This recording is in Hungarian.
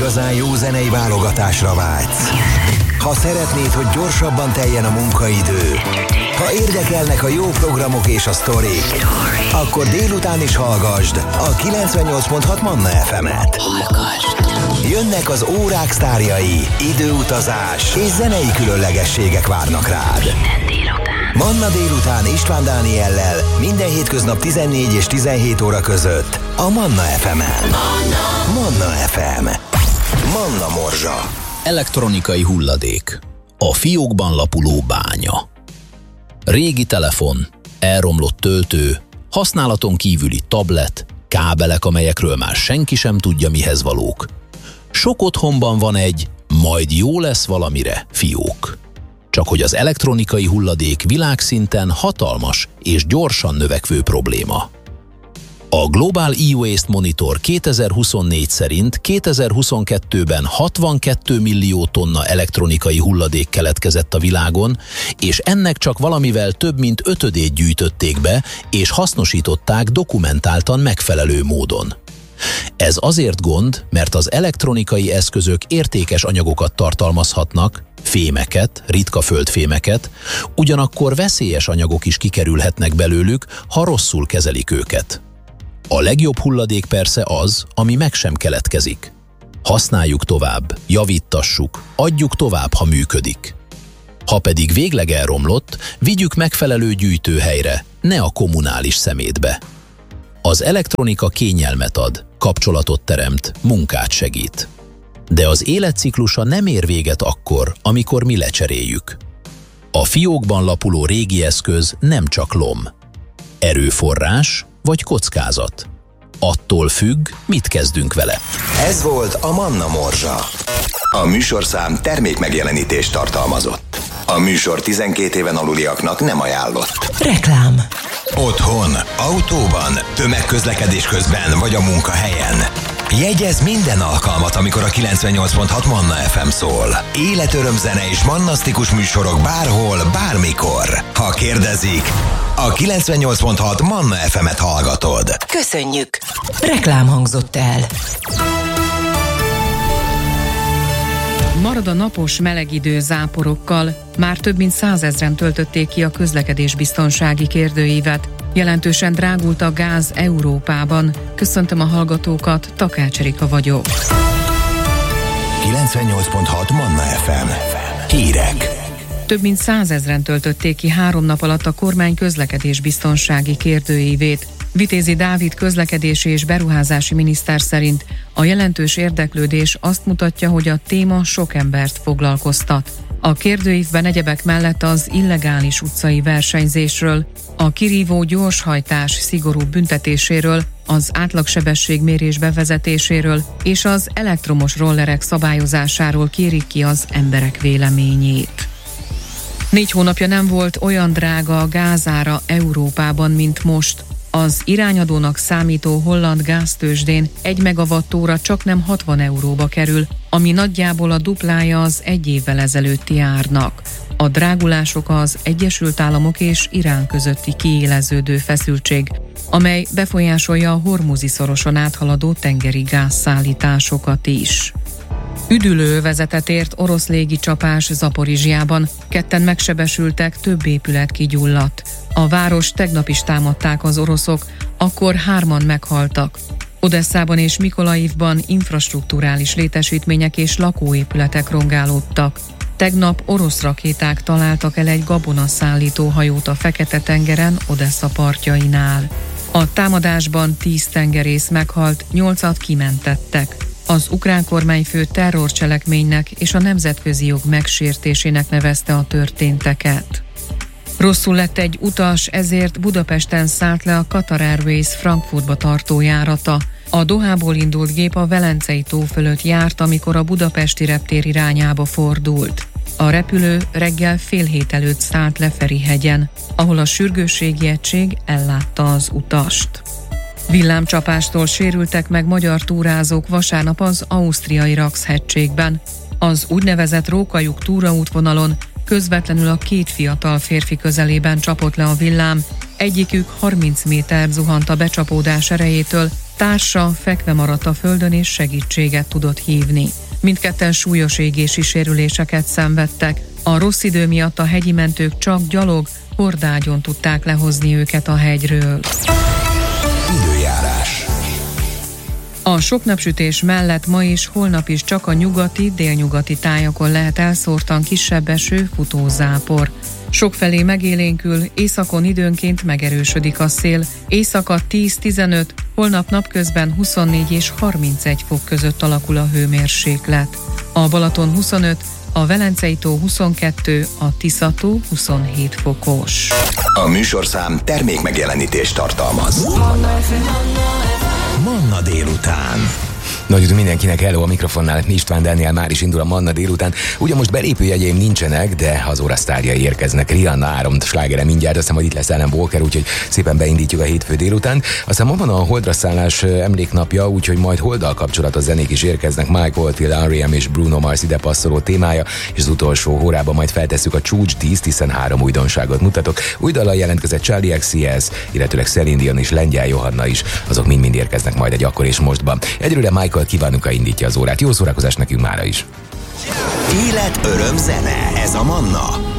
igazán jó zenei válogatásra vágysz, ha szeretnéd, hogy gyorsabban teljen a munkaidő, ha érdekelnek a jó programok és a sztorik, akkor délután is hallgasd a 98.6 Manna FM-et. Jönnek az órák sztárjai, időutazás és zenei különlegességek várnak rád. Manna délután István Dániellel minden hétköznap 14 és 17 óra között a Manna FM-en. Manna FM. Manna Morzsa. Elektronikai hulladék. A fiókban lapuló bánya. Régi telefon, elromlott töltő, használaton kívüli tablet, kábelek, amelyekről már senki sem tudja, mihez valók. Sok otthonban van egy majd jó lesz valamire fiók. Csak hogy az elektronikai hulladék világszinten hatalmas és gyorsan növekvő probléma. A Global E-Waste Monitor 2024 szerint 2022-ben 62 millió tonna elektronikai hulladék keletkezett a világon, és ennek csak valamivel több mint 5/5 gyűjtötték be, és hasznosították dokumentáltan megfelelő módon. Ez azért gond, mert az elektronikai eszközök értékes anyagokat tartalmazhatnak, fémeket, ritka földfémeket, ugyanakkor veszélyes anyagok is kikerülhetnek belőlük, ha rosszul kezelik őket. A legjobb hulladék persze az, ami meg sem keletkezik. Használjuk tovább, javítassuk, adjuk tovább, ha működik. Ha pedig végleg elromlott, vigyük megfelelő gyűjtőhelyre, ne a kommunális szemétbe. Az elektronika kényelmet ad, kapcsolatot teremt, munkát segít. De az életciklusa nem ér véget akkor, amikor mi lecseréljük. A fiókban lapuló régi eszköz nem csak lom. Erőforrás vagy kockázat. Attól függ, mit kezdünk vele. Ez volt a Manna Morzsa. A műsorszám termékmegjelenítést tartalmazott. A műsor 12 éven aluliaknak nem ajánlott. Reklám. Otthon, autóban, tömegközlekedés közben vagy a munkahelyen. Jegyezz minden alkalmat, amikor a 98.6 Manna FM szól. Életörömzene és mannasztikus műsorok bárhol, bármikor. Ha kérdezik, a 98.6 Manna FM-et hallgatod. Köszönjük! Reklám hangzott el. Marad a napos meleg idő záporokkal. Már több mint 100 000-en töltötték ki a közlekedésbiztonsági kérdőívet. Jelentősen drágult a gáz Európában. Köszöntöm a hallgatókat, Takács Erika vagyok. 98.6 Manna FM. Hírek. Több mint 100 000-en töltötték ki 3 nap alatt a kormány közlekedésbiztonsági kérdőívét. Vitézi Dávid közlekedési és beruházási miniszter szerint a jelentős érdeklődés azt mutatja, hogy a téma sok embert foglalkoztat. A kérdőívben egyebek mellett az illegális utcai versenyzésről, a kirívó gyorshajtás szigorú büntetéséről, az átlagsebességmérés bevezetéséről és az elektromos rollerek szabályozásáról kérik ki az emberek véleményét. 4 hónapja nem volt olyan drága a gázára Európában, mint most. Az irányadónak számító holland gáztőzsdén 1 megawattóra csaknem 60 euróba kerül, ami nagyjából a duplája az 1 évvel ezelőtti árnak. A drágulások az Egyesült Államok és Irán közötti kiéleződő feszültség, amely befolyásolja a Hormuzi szoroson áthaladó tengeri gázszállításokat is. Üdülőövezetet ért orosz légicsapás Zaporizsjában, 2 megsebesültek, több épület kigyulladt. A város tegnap is támadták az oroszok, akkor 3 meghaltak. Odesszában és Mikolajivban infrastrukturális létesítmények és lakóépületek rongálódtak. Tegnap orosz rakéták találtak el egy gabonaszállító hajót a Fekete-tengeren, Odessza partjainál. A támadásban 10 tengerész meghalt, 8-at kimentettek. Az ukrán kormányfő terrorcselekménynek és a nemzetközi jog megsértésének nevezte a történteket. Rosszul lett egy utas, ezért Budapesten szállt le a Qatar Airways Frankfurtba tartó járata. A Dohából indult gép a Velencei tó fölött járt, amikor a budapesti reptér irányába fordult. A repülő reggel 6:30 előtt szállt le Ferihegyen, ahol a sürgősségi egység ellátta az utast. Villámcsapástól sérültek meg magyar túrázók vasárnap az ausztriai Rax-hegységben. Az úgynevezett Rókajuk túraútvonalon közvetlenül a 2 fiatal férfi közelében csapott le a villám, egyikük 30 métert zuhant a becsapódás erejétől, Társa fekve maradt a földön és segítséget tudott hívni. Mindketten súlyos égési sérüléseket szenvedtek. A rossz idő miatt a hegyi mentők csak gyalog, hordágyon tudták lehozni őket a hegyről. Időjárás. A sok napsütés mellett ma és holnap is csak a nyugati, délnyugati tájakon lehet elszórtan kisebb eső, futózápor. Sokfelé megélénkül, északon időnként megerősödik a szél, éjszaka 10-15, holnap napközben 24 és 31 fok között alakul a hőmérséklet. A Balaton 25, a Velencei-tó 22, a Tisza-tó 27 fokos. A műsorszám termékmegjelenítést tartalmaz. Manna délután. Nagy üdv mindenkinek, hello, a mikrofonnál István Dániel, már is indul a Manna délután. Ugyan most belépőjegyeim nincsenek, de az óra sztárjai érkeznek. Rihanna Áron slágere mindjárt, aztán majd itt lesz Ellen Walker, úgyhogy szépen beindítjuk a hétfő délután. Aztán ma van a holdra szállás emléknapja, úgyhogy majd holddal kapcsolatos zenék is érkeznek. Mike Oldfield, R.E.M. és Bruno Mars ide passzoló témája, és az utolsó órában majd feltesszük a csúcs 10, hiszen 3 újdonságot mutatok. Új dallal jelentkezett Charlie XCX, illetőleg Celine Dion és Lengyel Johanna is, azok mind-mind érkeznek majd egy akkor és mostban. Egyelőre Michael Kiwanuka indítja az órát. Jó szórakozás nekünk mára is! Élet, öröm, zene. Ez a Manna.